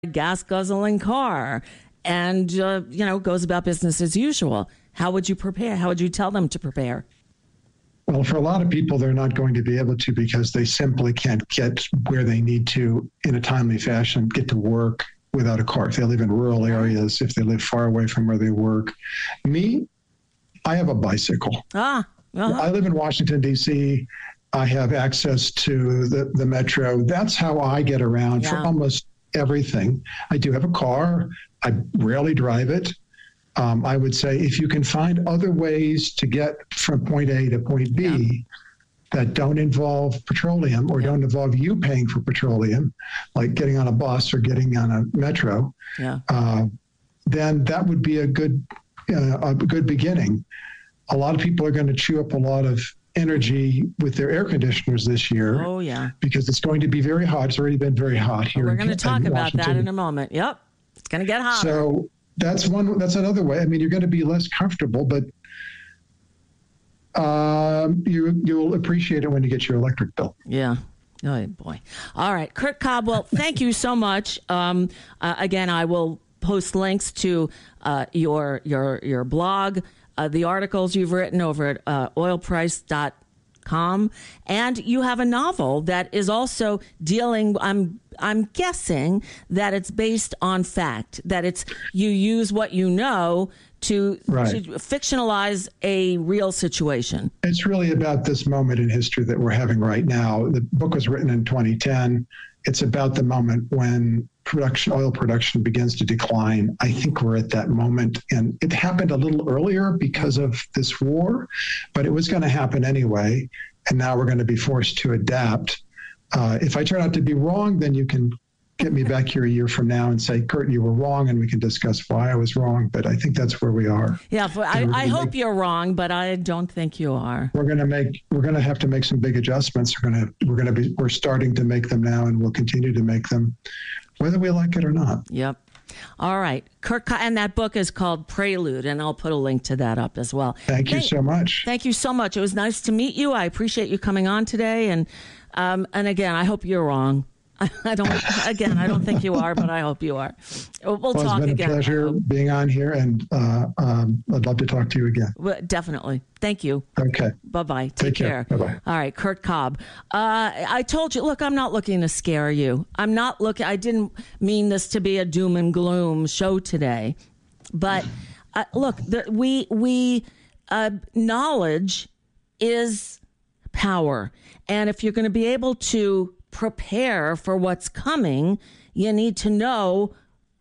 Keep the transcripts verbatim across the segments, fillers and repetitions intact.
gas guzzling car and, uh, you know, goes about business as usual. How would you prepare? How would you tell them to prepare? Well, for a lot of people, they're not going to be able to because they simply can't get where they need to in a timely fashion, get to work without a car. If they live in rural areas, if they live far away from where they work. Me, I have a bicycle. Ah, uh-huh. I live in Washington, D C I have access to the, the metro. That's how I get around yeah. for almost everything. I do have a car. I rarely drive it. Um, I would say if you can find other ways to get from point A to point B yeah. that don't involve petroleum or yeah. don't involve you paying for petroleum, like getting on a bus or getting on a metro, yeah. uh, then that would be a good uh, a good beginning. A lot of people are going to chew up a lot of energy with their air conditioners this year. Oh, yeah. Because it's going to be very hot. It's already been very hot here. Well, we're going to talk about Washington. that in a moment. Yep. It's going to get hot. So that's one, that's another way. I mean, you're going to be less comfortable, but um, you, you'll appreciate it when you get your electric bill. Yeah. Oh, boy. All right. Kurt Cobb, well, thank you so much. Um, uh, again, I will post links to uh, your, your, your blog, Uh, the articles you've written over at uh, oil price dot com, and you have a novel that is also dealing. I'm I'm guessing that it's based on fact. That it's you use what you know to, right. to fictionalize a real situation. It's really about this moment in history that we're having right now. The book was written in twenty ten. It's about the moment when production, oil production begins to decline. I think we're at that moment, and it happened a little earlier because of this war, but it was going to happen anyway. And now we're going to be forced to adapt. Uh, if I turn out to be wrong, then you can get me back here a year from now and say, Kurt, you were wrong, and we can discuss why I was wrong. But I think that's where we are. Yeah, I, I hope make, you're wrong, but I don't think you are. We're going to make, we're going to have to make some big adjustments. We're going to, we're going to be, we're starting to make them now, and we'll continue to make them, whether we like it or not. Yep. All right. Kurt, and that book is called Prelude, and I'll put a link to that up as well. Thank you thank, so much. Thank you so much. It was nice to meet you. I appreciate you coming on today. And, um, and again, I hope you're wrong. I don't, again, I don't think you are, but I hope you are. We'll, well, talk again. It's been a pleasure being on here, and uh, um, I'd love to talk to you again. Well, definitely. Thank you. Okay. Bye-bye. Take, Take care. care. Bye-bye. All right, Kurt Cobb. Uh, I told you, look, I'm not looking to scare you. I'm not looking, I didn't mean this to be a doom and gloom show today. But uh, look, the, we, we, uh, knowledge is power. And if you're going to be able to prepare for what's coming, you need to know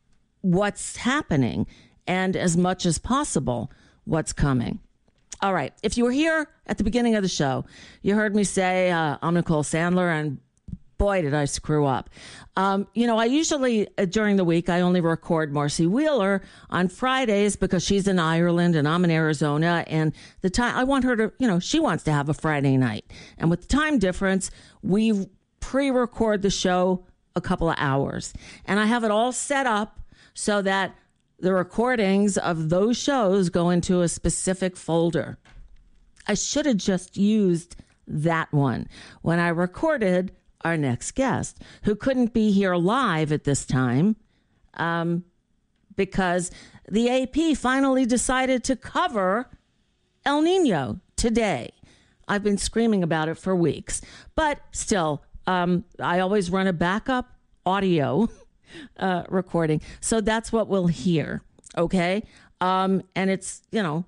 what's happening and, as much as possible, what's coming. All right. If you were here at the beginning of the show, you heard me say uh, I'm Nicole Sandler, and boy, did I screw up. Um, you know, I usually, uh, during the week, I only record Marcy Wheeler on Fridays because she's in Ireland and I'm in Arizona. And the time, I want her to, you know, she wants to have a Friday night. And with the time difference, we pre-record the show a couple of hours. And I have it all set up so that the recordings of those shows go into a specific folder. I should have just used that one when I recorded our next guest, who couldn't be here live at this time um, because the A P finally decided to cover El Nino today. I've been screaming about it for weeks, but still, um, I always run a backup audio uh, recording. So that's what we'll hear. Okay. Um, and it's, you know,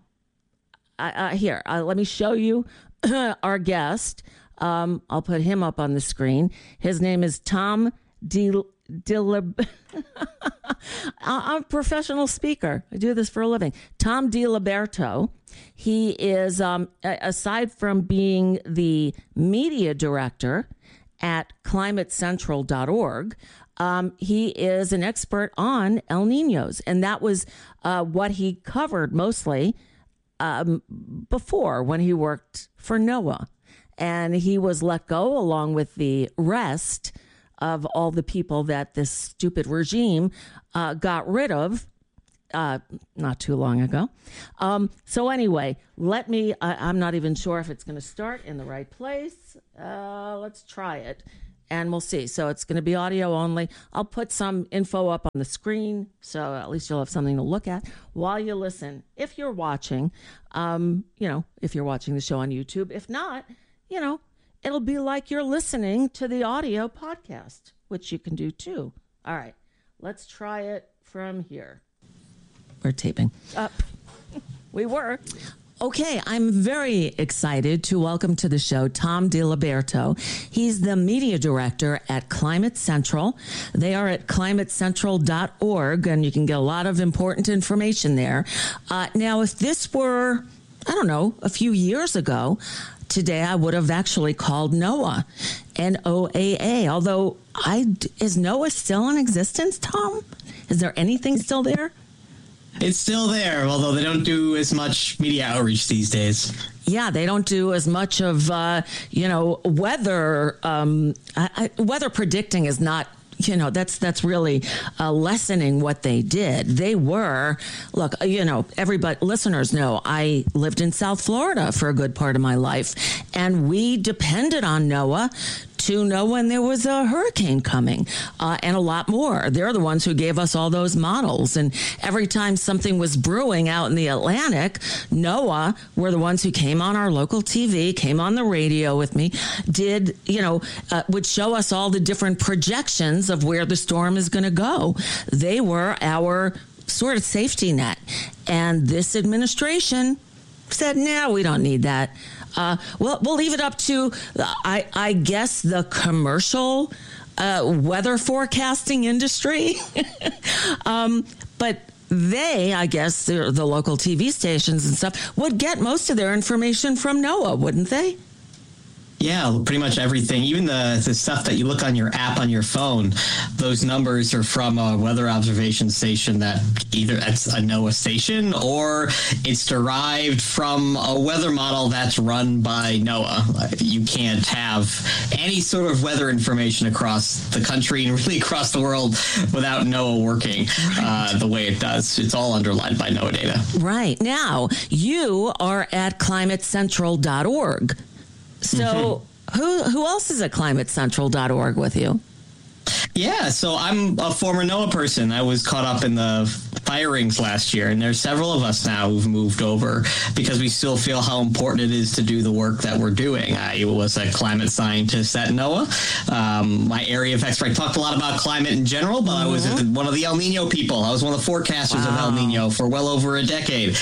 I, I, here, uh, let me show you our guest. Um, I'll put him up on the screen. His name is Tom Di, Di I'm a professional speaker. I do this for a living. Tom DiLiberto. He is, um, aside from being the media director at climate central dot org, um, he is an expert on El Ninos. And that was uh, what he covered mostly um, before when he worked for NOAA. And he was let go along with the rest of all the people that this stupid regime uh, got rid of uh, not too long ago. Um, so anyway, let me, I, I'm not even sure if it's going to start in the right place. Uh, let's try it. and we'll see. So it's going to be audio only. I'll put some info up on the screen, so at least you'll have something to look at while you listen. If you're watching, um, you know, if you're watching the show on YouTube. If not, you know, it'll be like you're listening to the audio podcast, which you can do too. All right, let's try it from here. We're taping. Up. We were. Okay, I'm very excited to welcome to the show Tom DiLiberto. He's the media director at Climate Central. They are at climate central dot org, and you can get a lot of important information there. Uh, now, if this were, I don't know, a few years ago, today I would have actually called NOAA, N O A A. Although, I, is NOAA still in existence, Tom? Is there anything still there? It's still there, although they don't do as much media outreach these days. Yeah, they don't do as much of, uh, you know, weather. Um, I, I, weather predicting is not, you know, that's that's really uh, lessening what they did. They were, look, you know, everybody, listeners know, I lived in South Florida for a good part of my life, and we depended on NOAA to know when there was a hurricane coming, uh, and a lot more. They're the ones who gave us all those models. And every time something was brewing out in the Atlantic, NOAA were the ones who came on our local T V, came on the radio with me, did, you know, uh, would show us all the different projections of where the storm is going to go. They were our sort of safety net. And this administration said, no, we don't need that. Uh, well, we'll leave it up to, I, I guess, the commercial uh, weather forecasting industry. um, but they, I guess, the, the local T V stations and stuff, would get most of their information from NOAA, wouldn't they? Yeah, pretty much everything. Even the, the stuff that you look on your app on your phone, those numbers are from a weather observation station that either it's a NOAA station or it's derived from a weather model that's run by NOAA. You can't have any sort of weather information across the country and really across the world without NOAA working uh, the way it does. It's all underlined by NOAA data. Right. Now, you are at climate central dot org. So mm-hmm. who who else is at climate central dot org with you? Yeah, so I'm a former NOAA person. I was caught up in the firings last year, and there's several of us now who've moved over because we still feel how important it is to do the work that we're doing. I was a climate scientist at NOAA. Um, my area of expertise, I talked a lot about climate in general, but mm-hmm. I was the, one of the El Nino people. I was one of the forecasters wow. of El Nino for well over a decade.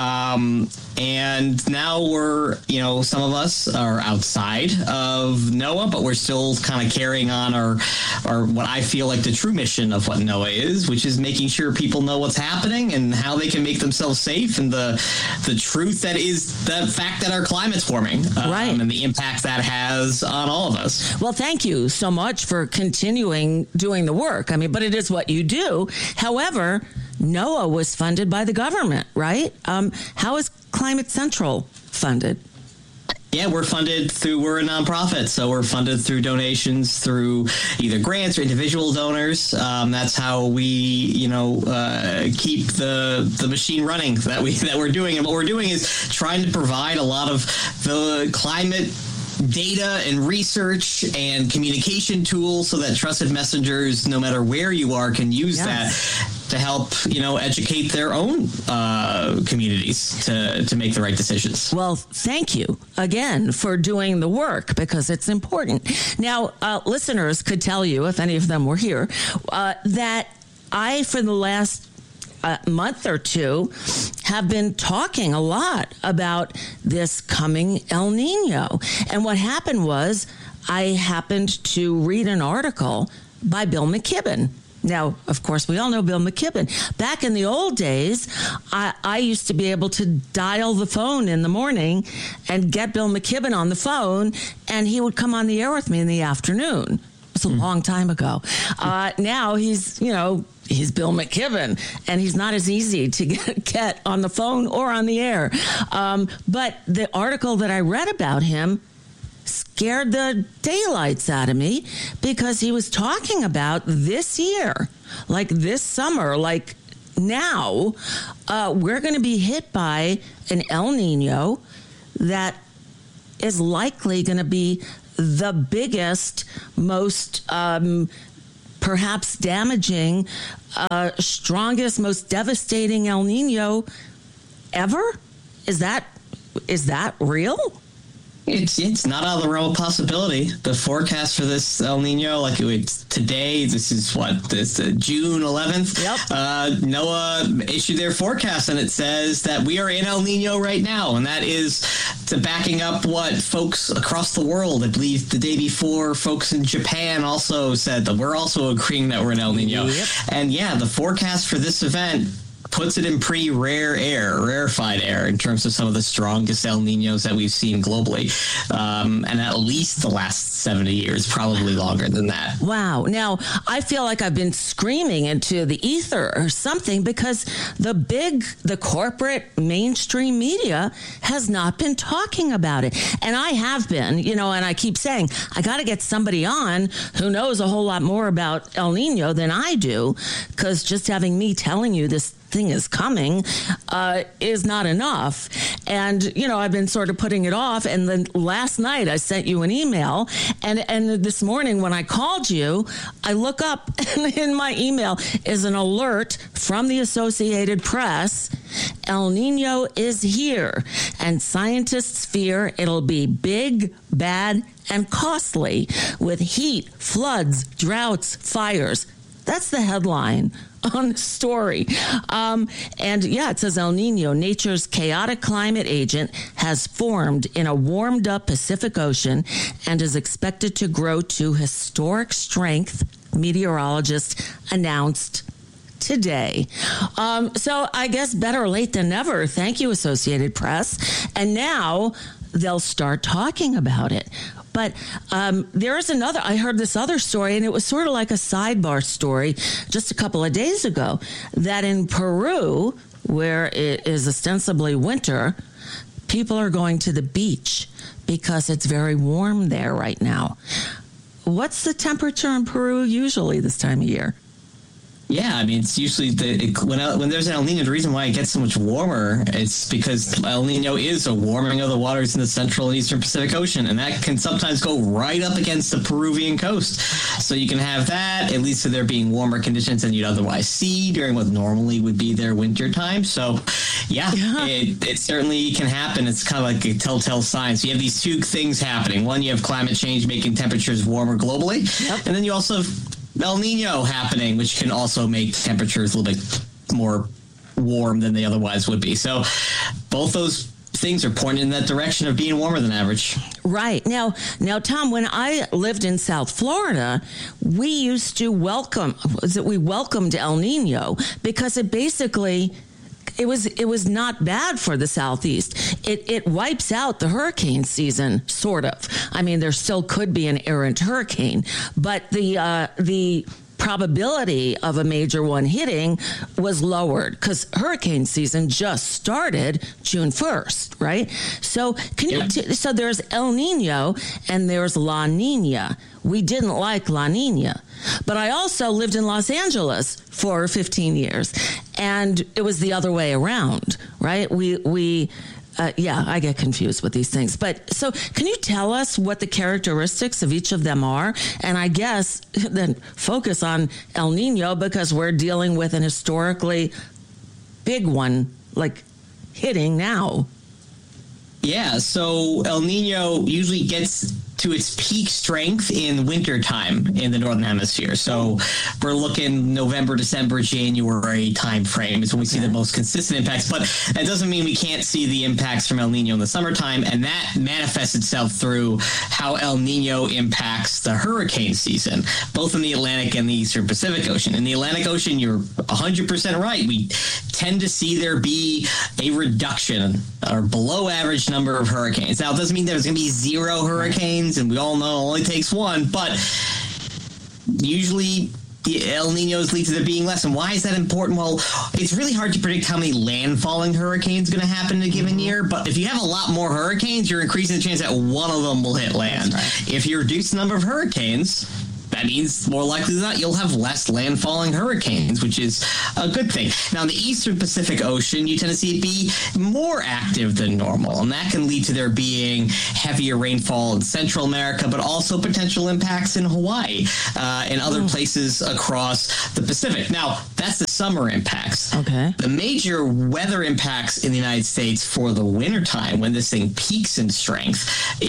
Um, and now we're, you know, some of us are outside of NOAA, but we're still kind of carrying on our, our what I feel like the true mission of what NOAA is, which is making sure people know what's happening and how they can make themselves safe, and the the truth that is the fact that our climate's warming, um, right. and the impact that has on all of us. Well, thank you so much for continuing doing the work. I mean, but it is what you do. However, NOAA was funded by the government, right? Um, how is Climate Central funded? Yeah, we're funded through, we're a nonprofit, so we're funded through donations through either grants or individual donors. Um, that's how we, you know, uh, keep the the machine running that we that we're doing. And what we're doing is trying to provide a lot of the climate data and research and communication tools so that trusted messengers, no matter where you are, can use yes. that to help, you know, educate their own uh, communities to, to make the right decisions. Well, thank you again for doing the work, because it's important. Now, uh, listeners could tell you, if any of them were here, uh, that I, for the last a month or two, have been talking a lot about this coming El Nino. And what happened was I happened to read an article by Bill McKibben. Now, of course, we all know Bill McKibben. Back in the old days, I, I used to be able to dial the phone in the morning and get Bill McKibben on the phone, and he would come on the air with me in the afternoon. It was a mm. long time ago. Uh, now he's, you know, he's Bill McKibben, and he's not as easy to get, get on the phone or on the air. Um, but the article that I read about him scared the daylights out of me, because he was talking about this year, like this summer, like now, uh, we're going to be hit by an El Nino that is likely going to be the biggest, most um, perhaps damaging, uh, strongest, most devastating El Nino ever? Is that is that real? It's it's not out of the realm of possibility. The forecast for this El Nino, like it's today, this is what, this uh, June eleventh. Yep. Uh, NOAA issued their forecast, and it says that we are in El Nino right now, and that is to backing up what folks across the world, I believe the day before, folks in Japan also said that we're also agreeing that we're in El Nino. Yep. And yeah, the forecast for this event puts it in pretty rare air, rarefied air in terms of some of the strongest El Ninos that we've seen globally. Um, and at least the last seventy years, probably longer than that. Wow. Now, I feel like I've been screaming into the ether or something because the big, the corporate mainstream media has not been talking about it. And I have been, you know, and I keep saying, I got to get somebody on who knows a whole lot more about El Nino than I do, because just having me telling you this thing is coming uh, is not enough. And, you know, I've been sort of putting it off. And then last night I sent you an email. And, and this morning when I called you, I look up and in my email is an alert from the Associated Press. El Nino is here. And scientists fear it'll be big, bad, and costly with heat, floods, droughts, fires. That's the headline on the story. Um, and yeah, it says El Nino, nature's chaotic climate agent, has formed in a warmed up Pacific Ocean and is expected to grow to historic strength, meteorologists announced today. Um, so I guess better late than never. Thank you, Associated Press. And now they'll start talking about it. But um, there is another, I heard this other story, and it was sort of like a sidebar story just a couple of days ago, that in Peru, where it is ostensibly winter, people are going to the beach because it's very warm there right now. What's the temperature in Peru usually this time of year? Yeah, I mean, it's usually the it, when when there's an El Nino, the reason why it gets so much warmer is because El Nino is a warming of the waters in the central and eastern Pacific Ocean, and that can sometimes go right up against the Peruvian coast. So you can have that. It leads to there being warmer conditions than you'd otherwise see during what normally would be their winter time. So, yeah, yeah. It, it certainly can happen. It's kind of like a telltale sign. So you have these two things happening. One, you have climate change making temperatures warmer globally, yep. And then you also have El Nino happening, which can also make temperatures a little bit more warm than they otherwise would be. So both those things are pointing in that direction of being warmer than average. Right. Now, now, Tom, when I lived in South Florida, we used to welcome, was it we welcomed El Nino because it basically... It was it was not bad for the Southeast. It it wipes out the hurricane season, sort of. I mean, there still could be an errant hurricane, but the uh, the probability of a major one hitting was lowered because hurricane season just started June first, right? So can you? T- so there's El Nino and there's La Nina. We didn't like La Nina. But I also lived in Los Angeles for fifteen years, and it was the other way around, right? We, we, uh, yeah, I get confused with these things. But so can you tell us what the characteristics of each of them are? And I guess then focus on El Nino because we're dealing with an historically big one, like hitting now. Yeah, so El Nino usually gets to its peak strength in wintertime in the Northern Hemisphere. So we're looking November, December, January time frame is when we see the most consistent impacts. But that doesn't mean we can't see the impacts from El Nino in the summertime. And that manifests itself through how El Nino impacts the hurricane season, both in the Atlantic and the Eastern Pacific Ocean. In the Atlantic Ocean, you're one hundred percent right. We tend to see there be a reduction or below average number of hurricanes. Now, it doesn't mean there's going to be zero hurricanes, and we all know it only takes one, but usually the El Ninos lead to there being less. And why is that important? Well, it's really hard to predict how many landfalling hurricanes are going to happen in a given year, but if you have a lot more hurricanes, you're increasing the chance that one of them will hit land. Right. If you reduce the number of hurricanes, that that means more likely than not you'll have less landfalling hurricanes, which is a good thing. Now, in the eastern Pacific Ocean, you tend to see it be more active than normal, and that can lead to there being heavier rainfall in Central America, but also potential impacts in Hawaii uh, and other places across the Pacific. Now, that's the summer impacts. Okay. The major weather impacts in the United States for the wintertime, when this thing peaks in strength,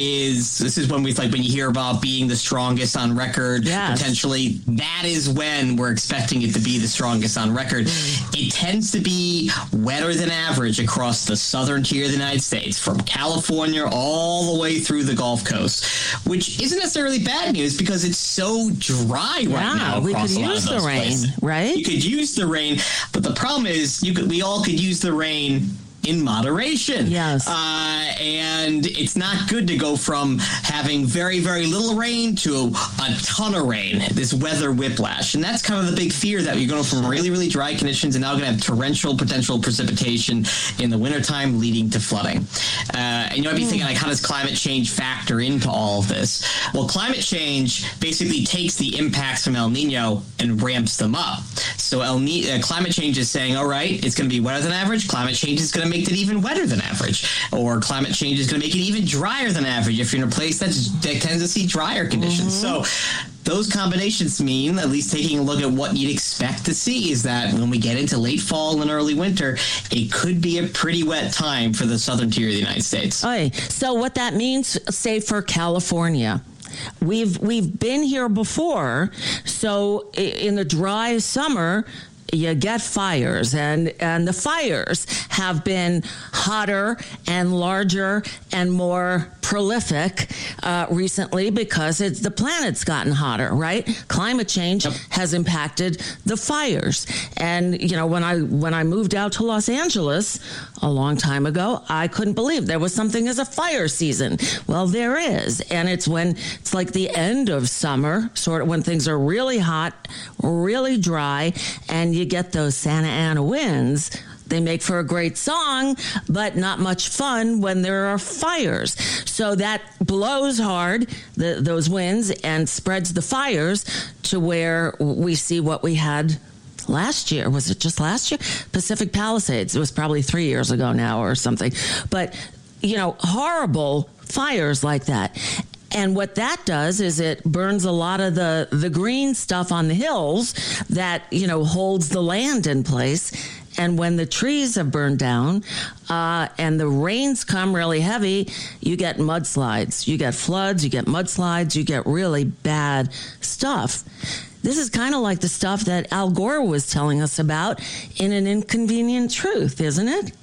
is this is when we like when you hear about being the strongest on record, yes. potentially, that is when we're expecting it to be the strongest on record. Mm. It tends to be wetter than average across the southern tier of the United States, from California all the way through the Gulf Coast, which isn't necessarily bad news because it's so dry yeah, right now. We could a lot use of the those rain, places. right? You could use the rain, but the problem is you could. We all could use the rain in moderation. Yes. Uh, and it's not good to go from having very, very little rain to a ton of rain, this weather whiplash. And that's kind of the big fear, that you're going from really, really dry conditions and now going to have torrential potential precipitation in the wintertime, leading to flooding. Uh, and you might be thinking, like, how does climate change factor into all of this? Well, climate change basically takes the impacts from El Nino and ramps them up. So El Ni- uh, climate change is saying, all right, it's going to be wetter than average. Climate change is going to make it even wetter than average, or climate change is going to make it even drier than average if you're in a place that's, that tends to see drier conditions. Mm-hmm. So those combinations mean, at least taking a look at what you'd expect to see, is that when we get into late fall and early winter, it could be a pretty wet time for the southern tier of the United States. Okay. So what that means, say for California, we've we've been here before. So in the dry summer, you get fires, and, and the fires have been hotter and larger and more prolific uh, recently because it's the planet's gotten hotter, right? Climate change yep. has impacted the fires. And, you know, when I when I moved out to Los Angeles a long time ago, I couldn't believe there was something as a fire season. Well, there is. And it's when it's like the end of summer, sort of when things are really hot, really dry, and you get those Santa Ana winds. They make for a great song, but not much fun when there are fires. So that blows hard, the, those winds, and spreads the fires to where we see what we had last year. Was it just last year? Pacific Palisades. It was probably three years ago now or something. But, you know, horrible fires like that. And what that does is it burns a lot of the, the green stuff on the hills that, you know, holds the land in place. And when the trees have burned down uh, and the rains come really heavy, you get mudslides, you get floods, you get mudslides, you get really bad stuff. This is kind of like the stuff that Al Gore was telling us about in An Inconvenient Truth, isn't it?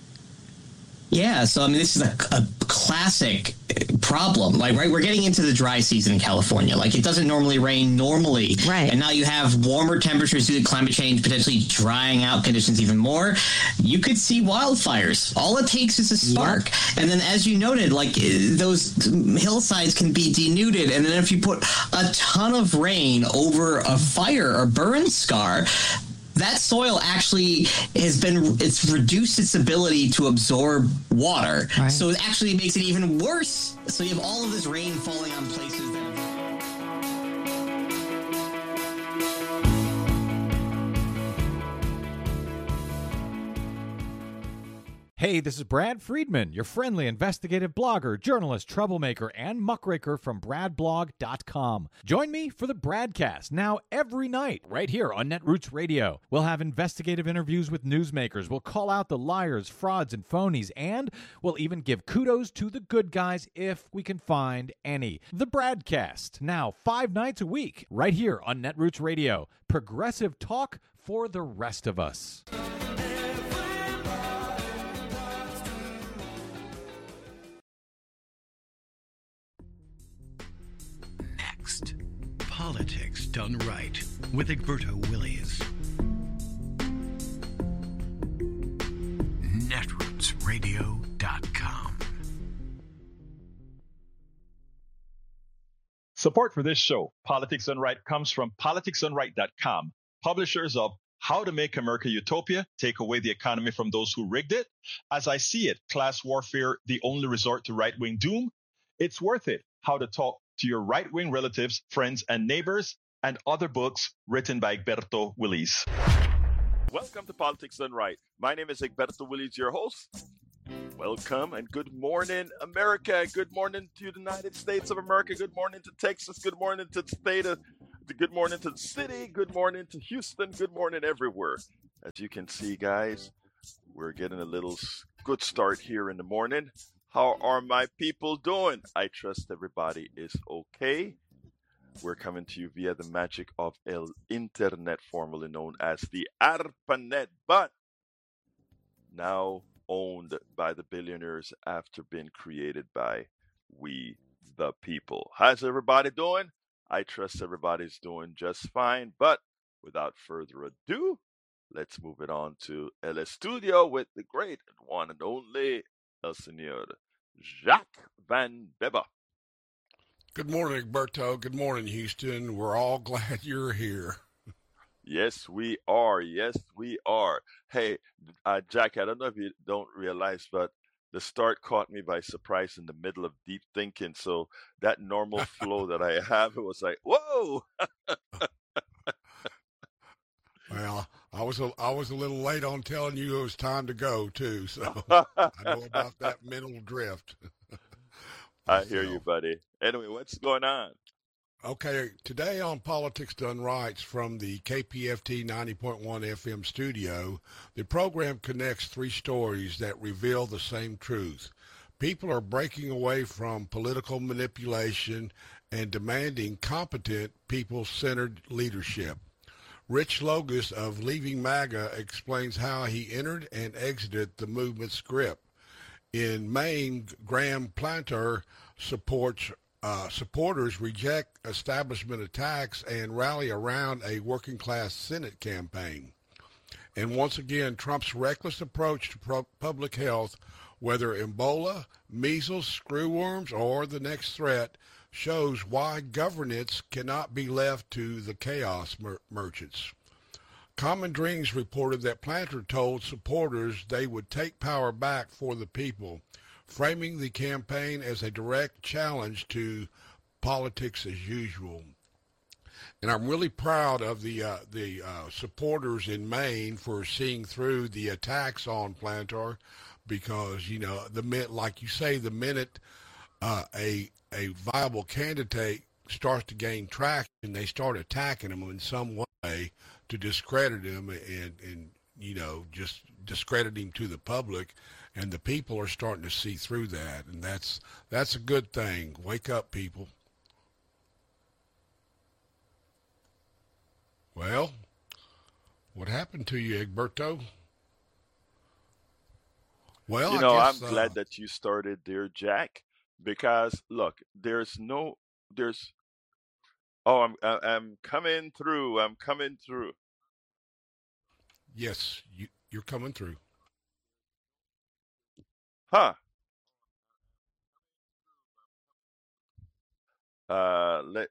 Yeah, so I mean, this is a, a classic problem. Like, right, we're getting into the dry season in California. Like, it doesn't normally rain normally, right? And now you have warmer temperatures due to climate change, potentially drying out conditions even more. You could see wildfires. All it takes is a spark, yep. and then, as you noted, like those hillsides can be denuded, and then if you put a ton of rain over a fire or burn scar, that soil actually has been, it's reduced its ability to absorb water. Right. So it actually makes it even worse. So you have all of this rain falling on places that Hey, this is Brad Friedman, your friendly investigative blogger, journalist, troublemaker, and muckraker from brad blog dot com. Join me for the Bradcast, now every night, right here on Netroots Radio. We'll have investigative interviews with newsmakers, we'll call out the liars, frauds, and phonies, and we'll even give kudos to the good guys if we can find any. The Bradcast, now five nights a week, right here on Netroots Radio. Progressive talk for the rest of us. Politics Done Right with Egberto Willies. Netroots Radio dot com. Support for this show, Politics Done Right, comes from politics done right dot com, publishers of How to Make America Utopia, Take Away the Economy from Those Who Rigged It, As I See It, Class Warfare, The Only Resort to Right-Wing Doom, It's Worth It, How to Talk to Your Right-Wing Relatives, Friends, and Neighbors, and other books written by Egberto Willies. Welcome to Politics Done Right. My name is Egberto Willies, your host. Welcome and good morning, America. Good morning to the United States of America. Good morning to Texas. Good morning to the state of, good morning to the city. Good morning to Houston. Good morning everywhere. As you can see, guys, we're getting a little good start here in the morning. How are my people doing? I trust everybody is okay. We're coming to you via the magic of El Internet, formerly known as the ARPANET, but now owned by the billionaires after being created by we the people. How's everybody doing? I trust everybody's doing just fine, but without further ado, let's move it on to El Estudio with the great and one and only El Señor Jacques Van Bebba. Good morning, Egberto. Good morning, Houston. We're all glad you're here. Yes, we are. Yes, we are. Hey, uh, Jack, I don't know if you don't realize, but the start caught me by surprise in the middle of deep thinking. So that normal flow that I have, it was like, whoa. Well, I was a, I was a little late on telling you it was time to go, too. So I know about that mental drift. I hear you, buddy. Anyway, what's going on? Okay, today on Politics Done Right from the K P F T ninety point one F M studio, the program connects three stories that reveal the same truth. People are breaking away from political manipulation and demanding competent, people-centered leadership. Rich Logus of Leaving MAGA explains how he entered and exited the movement's grip. In Maine, Graham Planter supports Uh, supporters reject establishment attacks and rally around a working-class Senate campaign. And once again, Trump's reckless approach to pro- public health, whether Ebola, measles, screwworms, or the next threat, shows why governance cannot be left to the chaos mer- merchants. Common Dreams reported that Planter told supporters they would take power back for the people, framing the campaign as a direct challenge to politics as usual. And I'm really proud of the uh, the uh, supporters in Maine for seeing through the attacks on Planter, because, you know, the minute, like you say, the minute uh, a a viable candidate starts to gain traction, they start attacking him in some way to discredit him and, and you know, just discredit him to the public. And the people are starting to see through that, and that's that's a good thing. Wake up, people. Well, what happened to you, Egberto? Well, you know, I guess, I'm glad uh, that you started there, Jack, because look, there's no, there's, oh, I'm, I- I'm coming through. I'm coming through. yes, you, you're coming through. Huh. Uh, let,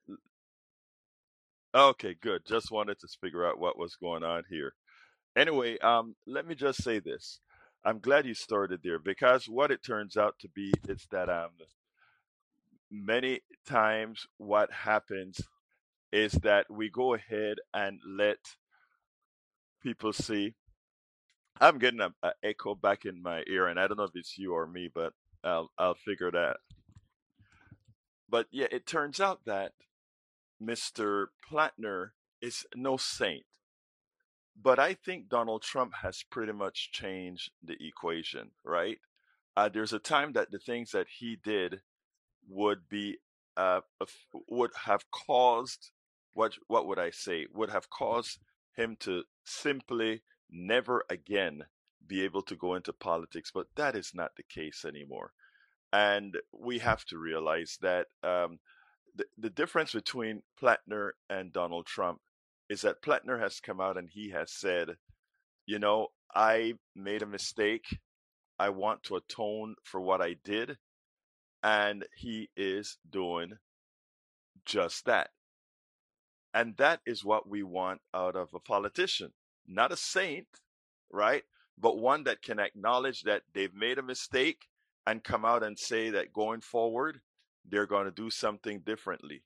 okay, good. Just wanted to figure out what was going on here. Anyway, um, let me just say this. I'm glad you started there because what it turns out to be is that um, many times what happens is that we go ahead and let people see. I'm getting a, a echo back in my ear, and I don't know if it's you or me, but I'll I'll figure that. But yeah, it turns out that Mister Plattner is no saint. But I think Donald Trump has pretty much changed the equation, right? Uh, there's a time that the things that he did would be uh, of- would have caused what what would I say would have caused him to simply never again be able to go into politics, but that is not the case anymore. And we have to realize that um, the, the difference between Plattner and Donald Trump is that Plattner has come out and he has said, you know, I made a mistake. I want to atone for what I did. And he is doing just that. And that is what we want out of a politician. Not a saint, right? But one that can acknowledge that they've made a mistake and come out and say that going forward, they're going to do something differently.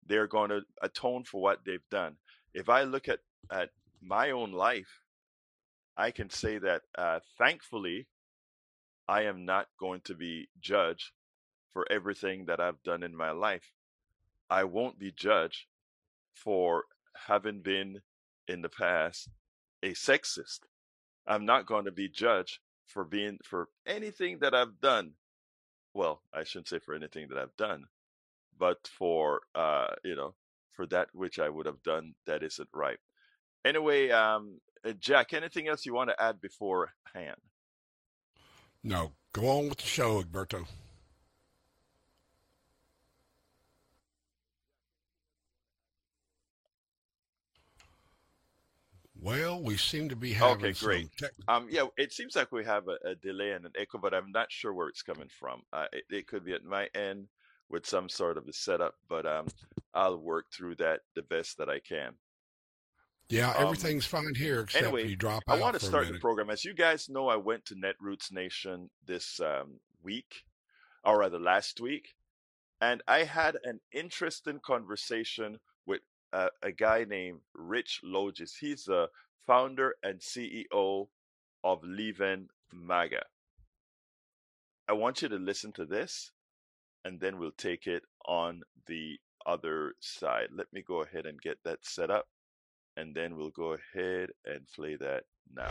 they're going to atone for what they've done. If I look at, at my own life, I can say that uh, thankfully, I am not going to be judged for everything that I've done in my life. I won't be judged for having been in the past a sexist. I'm not going to be judged for being for anything that I've done. Well, I shouldn't say for anything that I've done, but for uh, you know, for that which I would have done that isn't right. Anyway, um, Jack, anything else you want to add beforehand? No, go on with the show, Egberto. Well, we seem to be having okay, great. some tech- um, yeah, it seems like we have a, a delay and an echo, but I'm not sure where it's coming from. Uh, it, it could be at my end with some sort of a setup, but um, I'll work through that the best that I can. Yeah, Um, everything's fine here except Anyway, you drop I out want to for a start the minute. program. As you guys know, I went to Netroots Nation this um, week, or rather last week, and I had an interesting conversation with uh, a guy named Rich Logis. He's the founder and C E O of Leaving MAGA. I want you to listen to this, and then we'll take it on the other side. Let me go ahead and get that set up, and then we'll go ahead and play that now.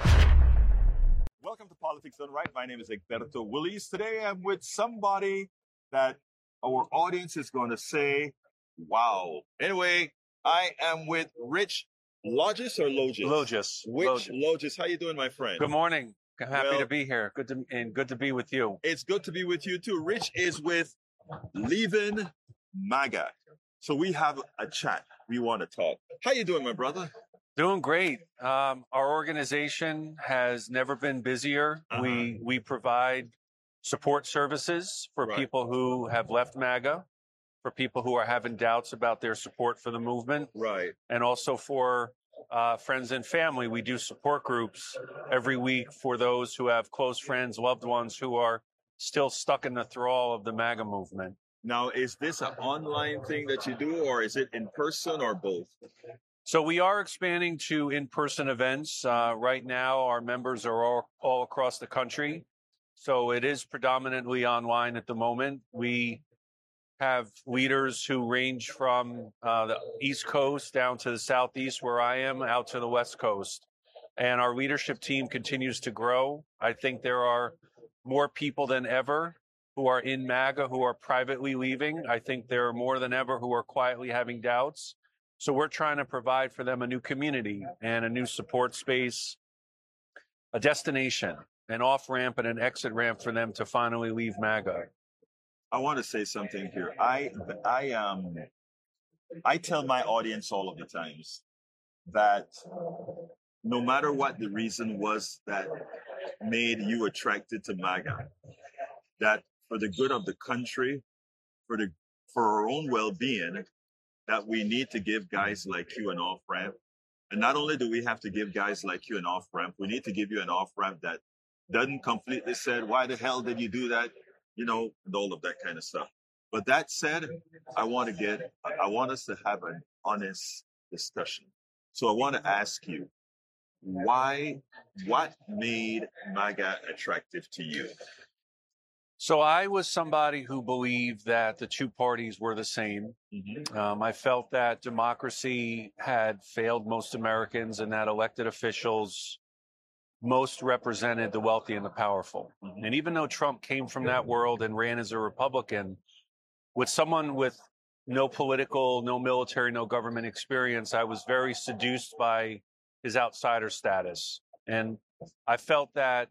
Welcome to Politics Done Right. My name is Egberto Willies. Today I'm with somebody that our audience is going to say, wow. Anyway, I am with Rich Logis or Logis? Logis. Which Logis. Logis? How you doing, my friend? Good morning. Happy Well- to be here. Good to and good to be with you. It's good to be with you too. Rich is with Leaving MAGA. So we have a chat. We want to talk. How you doing, my brother? Doing great. Um, our organization has never been busier. Uh-huh. We we provide support services for Right. people who have left MAGA, for people who are having doubts about their support for the movement, Right. and also for uh, friends and family. We do support groups every week for those who have close friends, loved ones who are still stuck in the thrall of the MAGA movement. Now, is this an online thing that you do, or is it in person, or both? So we are expanding to in-person events. Uh, right now, our members are all, all across the country. So it is predominantly online at the moment. We have leaders who range from uh, the East Coast down to the Southeast, where I am, out to the West Coast. And our leadership team continues to grow. I think there are more people than ever who are in MAGA who are privately leaving. I think there are more than ever who are quietly having doubts. So we're trying to provide for them a new community and a new support space, a destination, an off-ramp and an exit ramp for them to finally leave MAGA. I want to say something here. I I um I tell my audience all of the times that no matter what the reason was that made you attracted to MAGA, that for the good of the country, for the for our own well-being, that we need to give guys like you an off-ramp. And not only do we have to give guys like you an off-ramp, we need to give you an off-ramp that doesn't completely say, why the hell did you do that? You know, and all of that kind of stuff. But that said, I want to get, I want us to have an honest discussion. So I want to ask you, why, what made MAGA attractive to you? So I was somebody who believed that the two parties were the same. Mm-hmm. Um, I felt that democracy had failed most Americans and that elected officials most represented the wealthy and the powerful. Mm-hmm. And even though Trump came from that world and ran as a Republican, with someone with no political, no military, no government experience, I was very seduced by his outsider status. And I felt that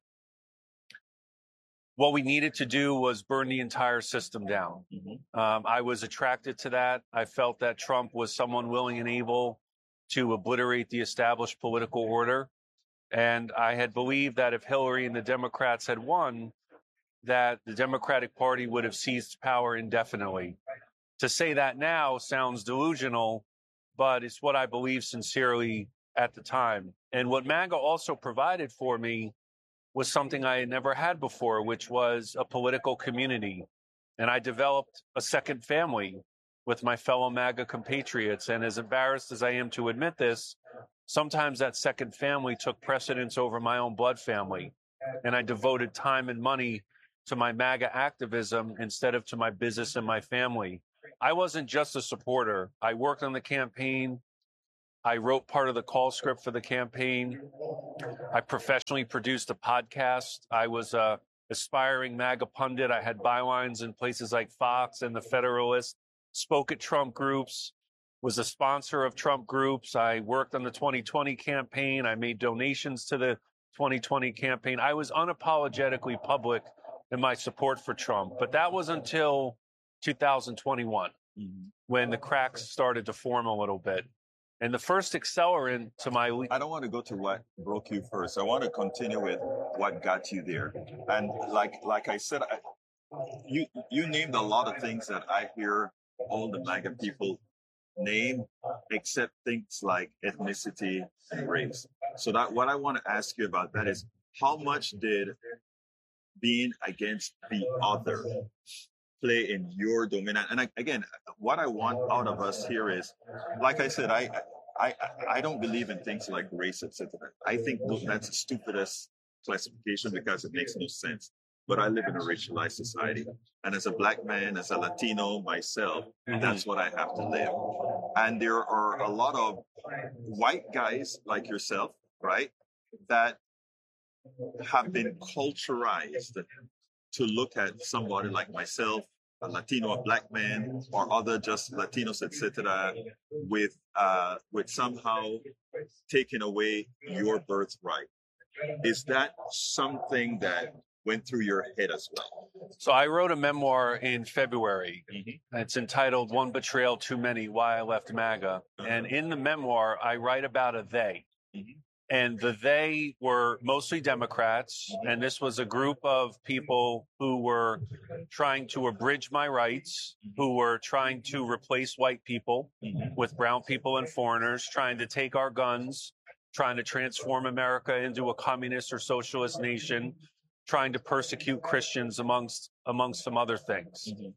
what we needed to do was burn the entire system down. Mm-hmm. Um, I was attracted to that. I felt that Trump was someone willing and able to obliterate the established political order. And I had believed that if Hillary and the Democrats had won, that the Democratic Party would have seized power indefinitely. To say that now sounds delusional, but it's what I believed sincerely at the time. And what MAGA also provided for me was something I had never had before, which was a political community. And I developed a second family with my fellow MAGA compatriots. And as embarrassed as I am to admit this, sometimes that second family took precedence over my own blood family. And I devoted time and money to my MAGA activism instead of to my business and my family. I wasn't just a supporter. I worked on the campaign. I wrote part of the call script for the campaign. I professionally produced a podcast. I was a aspiring MAGA pundit. I had bylines in places like Fox and The Federalist, spoke at Trump groups, was a sponsor of Trump groups. I worked on the twenty twenty campaign. I made donations to the twenty twenty campaign. I was unapologetically public in my support for Trump. But that was until two thousand twenty-one, mm-hmm. when the cracks started to form a little bit. And the first accelerant to my... I don't want to go to what broke you first. I want to continue with what got you there. And like like I said, I, you you named a lot of things that I hear all the MAGA people name, except things like ethnicity and race. So that what I want to ask you about that is, how much did being against the other play in your domain? And I, again, what I want out of us here is, like I said, I I I don't believe in things like race, et cetera. I think that's the stupidest classification because it makes no sense. But I live in a racialized society. And as a black man, as a Latino myself, mm-hmm. that's what I have to live. And there are a lot of white guys like yourself, right, that have been culturized to look at somebody like myself, a Latino, a black man, or other just Latinos, et cetera, with uh, with somehow taking away your birthright. Is that something that went through your head as well? So I wrote a memoir in February. Mm-hmm. It's entitled One Betrayal Too Many, Why I Left MAGA. Uh-huh. And in the memoir, I write about a they. Mm-hmm. And the they were mostly Democrats. And this was a group of people who were trying to abridge my rights, who were trying to replace white people mm-hmm. with brown people and foreigners, trying to take our guns, trying to transform America into a communist or socialist nation, trying to persecute Christians, amongst amongst some other things. Mm-hmm.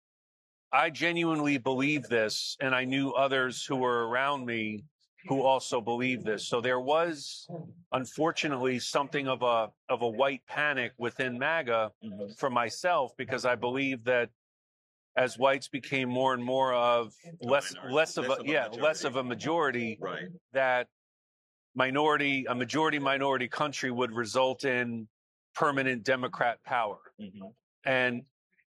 I genuinely believe this, and I knew others who were around me who also believed this. So there was, unfortunately, something of a of a white panic within MAGA mm-hmm. for myself, because I believe that as whites became more and more of less less of a, of a yeah majority. less of a majority, right. that minority a majority minority country would result in permanent Democrat power. Mm-hmm. And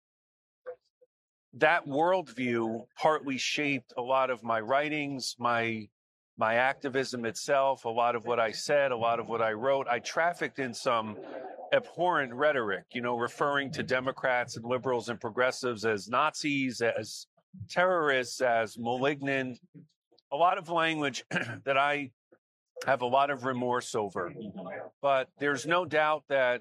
that worldview partly shaped a lot of my writings, my my activism itself, a lot of what I said, a lot of what I wrote. I trafficked in some abhorrent rhetoric, you know, referring to Democrats and liberals and progressives as Nazis, as terrorists, as malignant, a lot of language that I have a lot of remorse over. But there's no doubt that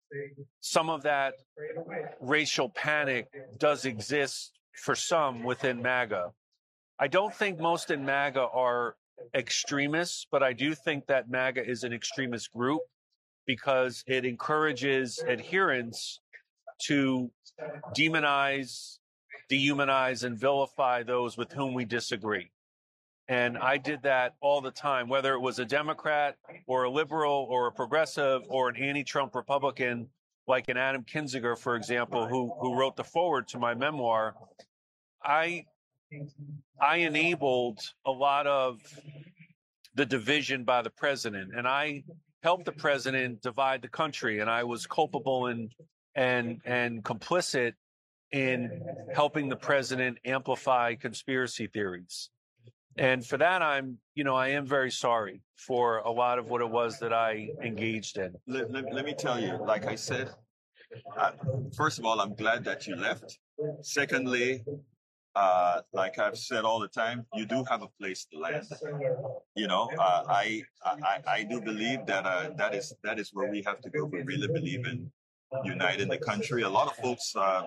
some of that racial panic does exist for some within MAGA. I don't think most in MAGA are extremists, but I do think that MAGA is an extremist group because it encourages adherents to demonize, dehumanize, and vilify those with whom we disagree. And I did that all the time, whether it was a Democrat or a liberal or a progressive or an anti-Trump Republican, like an Adam Kinzinger, for example, who, who wrote the foreword to my memoir. I I enabled a lot of the division by the president, and I helped the president divide the country, and I was culpable and and and complicit in helping the president amplify conspiracy theories. And for that, I'm, you know, I am very sorry for a lot of what it was that I engaged in. Let, let, let me tell you, like I said, uh, first of all, I'm glad that you left. Secondly, uh, like I've said all the time, you do have a place to land. You know, uh, I, I I do believe that uh, that is that is where we have to go if we really believe in uniting the country. A lot of folks. Uh,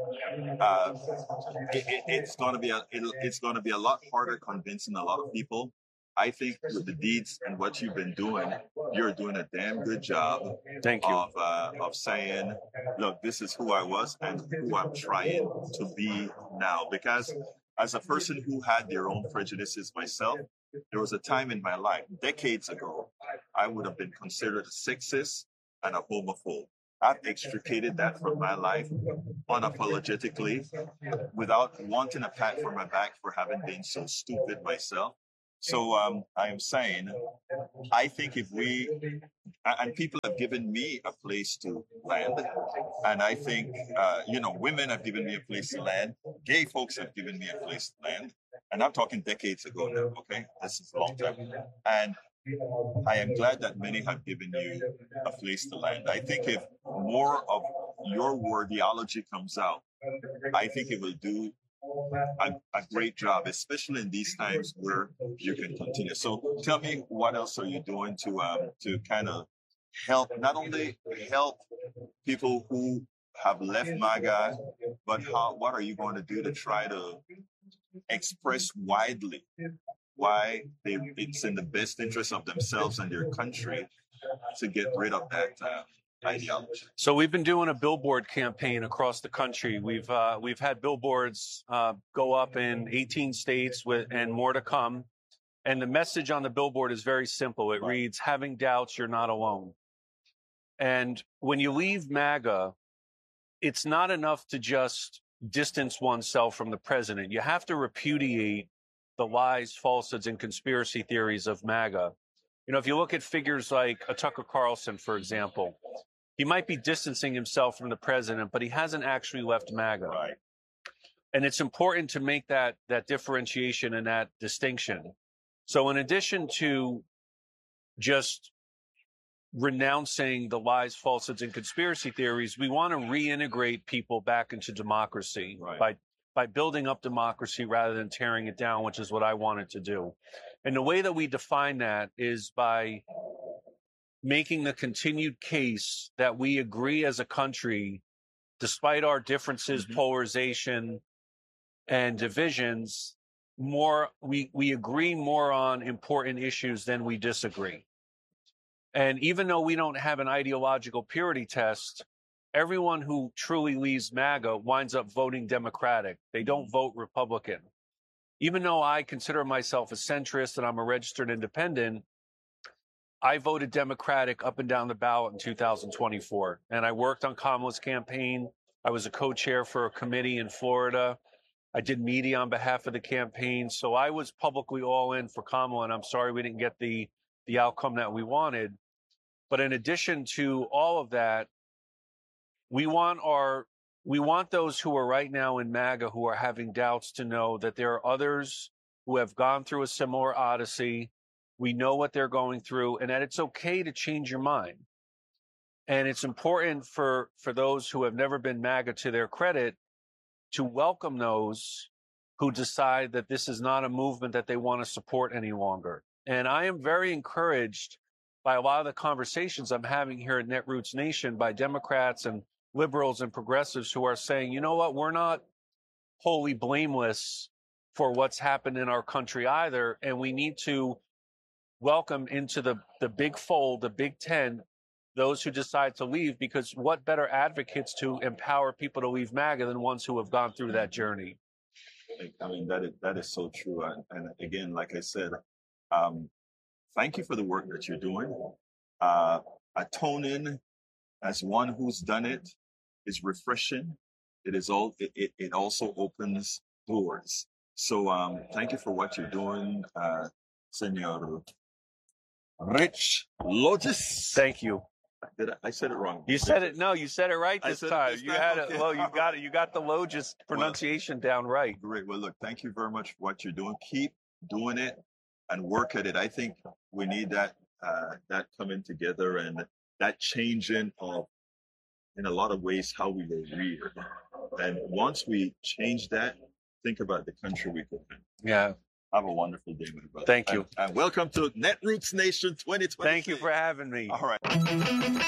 Uh, it, it, it's going to be a it, it's going to be a lot harder convincing a lot of people. I think with the deeds and what you've been doing, you're doing a damn good job. Thank you. Of uh, of saying, look, this is who I was and who I'm trying to be now. Because as a person who had their own prejudices myself, there was a time in my life, decades ago, I would have been considered a sexist and a homophobe. I've extricated that from my life unapologetically without wanting a pat for my back for having been so stupid myself. So um, I am saying, I think if we, and people have given me a place to land, and I think, uh, you know, women have given me a place to land, gay folks have given me a place to land, and I'm talking decades ago now, okay? This is a long time. And I am glad that many have given you a place to land. I think if more of your wordiology comes out, I think it will do a, a great job, especially in these times where you can continue. So tell me, what else are you doing to um, to kind of help, not only help people who have left MAGA, but how, what are you going to do to try to express widely why they, it's in the best interest of themselves and their country to get rid of that uh, ideology? So we've been doing a billboard campaign across the country. We've uh, we've had billboards uh, go up in eighteen states with, and more to come. And the message on the billboard is very simple. It reads, "Having doubts, you're not alone." And when you leave MAGA, it's not enough to just distance oneself from the president. You have to repudiate the lies, falsehoods, and conspiracy theories of MAGA. You know, if you look at figures like a Tucker Carlson, for example, he might be distancing himself from the president, but he hasn't actually left MAGA. Right. And it's important to make that that differentiation and that distinction. So in addition to just renouncing the lies, falsehoods, and conspiracy theories, we want to reintegrate people back into democracy Right. by by building up democracy rather than tearing it down, which is what I wanted to do. And the way that we define that is by making the continued case that we agree as a country, despite our differences, mm-hmm. polarization, and divisions, more we, we agree more on important issues than we disagree. And even though we don't have an ideological purity test, everyone who truly leaves MAGA winds up voting Democratic. They don't vote Republican. Even though I consider myself a centrist and I'm a registered independent, I voted Democratic up and down the ballot in two thousand twenty-four. And I worked on Kamala's campaign. I was a co-chair for a committee in Florida. I did media on behalf of the campaign. So I was publicly all in for Kamala, and I'm sorry we didn't get the, the outcome that we wanted. But in addition to all of that, we want our we want those who are right now in MAGA who are having doubts to know that there are others who have gone through a similar odyssey. We know what they're going through, and that it's okay to change your mind. And it's important for, for those who have never been MAGA, to their credit, to welcome those who decide that this is not a movement that they want to support any longer. And I am very encouraged by a lot of the conversations I'm having here at Netroots Nation by Democrats and liberals and progressives who are saying, you know what, we're not wholly blameless for what's happened in our country either. And we need to welcome into the, the big fold, the Big Ten, those who decide to leave, because what better advocates to empower people to leave MAGA than ones who have gone through that journey? I mean, that is, that is so true. And, and again, like I said, um, thank you for the work that you're doing. Uh, atoning as one who's done it is refreshing. It is all. It, it, it also opens doors. So um, thank you for what you're doing, uh, Senor Rich Logis. Thank you. Did I, I said it wrong? You said it. No, you said it right this time. This you time? had Okay. it. Well, you got it. You got the Logis pronunciation well, down right. Great. Well, look, thank you very much for what you're doing. Keep doing it and work at it. I think we need that uh, that coming together and that changing of, in a lot of ways, how we were reared. And once we change that, think about the country we could have. Yeah. Have a wonderful day, my brother. Thank you. And, and welcome to Netroots Nation twenty twenty. Thank you for having me. All right.